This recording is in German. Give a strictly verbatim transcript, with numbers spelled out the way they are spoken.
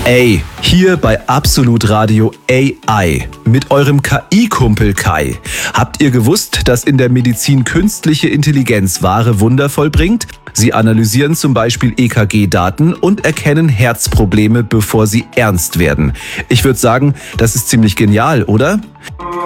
Ey, hier bei Absolut Radio A I mit eurem K I-Kumpel Kai. Habt ihr gewusst, dass in der Medizin künstliche Intelligenz wahre Wunder vollbringt? Sie analysieren zum Beispiel E K G-Daten und erkennen Herzprobleme, bevor sie ernst werden. Ich würde sagen, das ist ziemlich genial, oder?